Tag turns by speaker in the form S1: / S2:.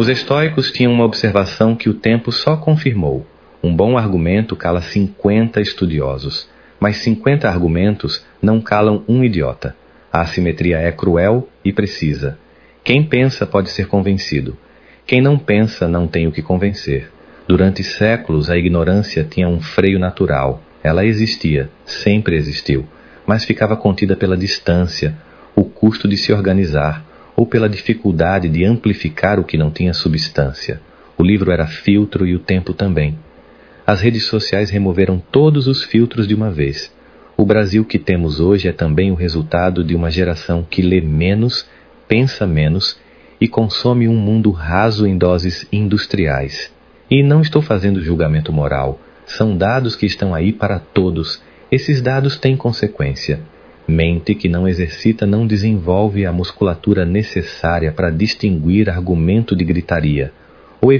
S1: Os estoicos tinham uma observação que o tempo só confirmou. Um bom argumento cala 50 estudiosos, mas 50 argumentos não calam um idiota. A assimetria é cruel e precisa. Quem pensa pode ser convencido. Quem não pensa não tem o que convencer. Durante séculos, a ignorância tinha um freio natural. Ela existia, sempre existiu, mas ficava contida pela distância, o custo de se organizar, ou pela dificuldade de amplificar o que não tinha substância. O livro era filtro e o tempo também. As redes sociais removeram todos os filtros de uma vez. O Brasil que temos hoje é também o resultado de uma geração que lê menos, pensa menos e consome um mundo raso em doses industriais. E não estou fazendo julgamento moral. São dados que estão aí para todos. Esses dados têm consequência. Mente que não exercita não desenvolve a musculatura necessária para distinguir argumento de gritaria.